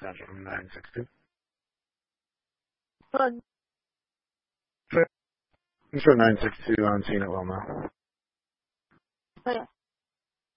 extension from 962. Good. I'm sure 962 on scene it will now. Oh, yeah.